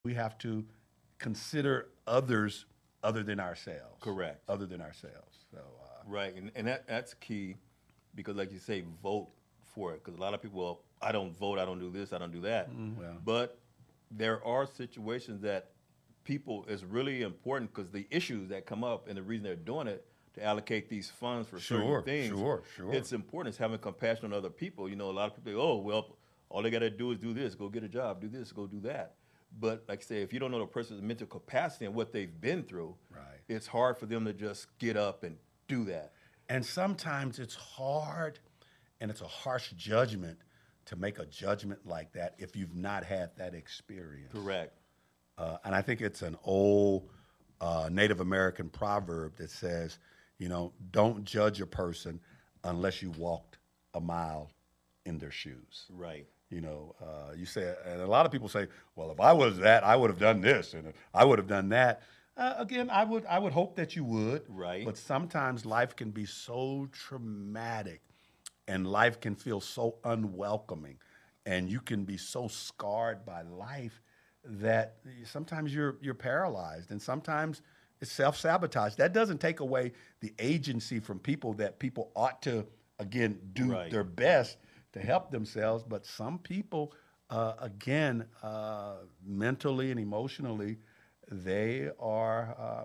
we have to consider others other than ourselves. Correct. Other than ourselves. So, Right, and that's key because, like you say, vote for it. Because a lot of people, well, I don't vote, I don't do this, I don't do that. well, But there are situations that people is really important because the issues that come up and the reason they're doing it to allocate these funds for Sure, certain things. sure. It's important. It's having compassion on other people. You know, a lot of people, oh, well, all they got to do is do this, go get a job, do this, go do that. But like I say, if you don't know the person's mental capacity and what they've been through, Right. it's hard for them to just get up and do that. and sometimes it's hard and it's a harsh judgment to make a judgment like that if you've not had that experience. Correct. And I think it's an old Native American proverb that says, don't judge a person unless you walked a mile in their shoes. Right. You say, and a lot of people say, well, if I was that, I would have done this, and I would have done that. Again, I would hope that you would. Right. But sometimes life can be so traumatic, and life can feel so unwelcoming, and you can be so scarred by life that sometimes you're paralyzed, and sometimes it's self-sabotage. That doesn't take away the agency from people that people ought to, again, do Right. their best to help themselves. But some people, again, mentally and emotionally, they are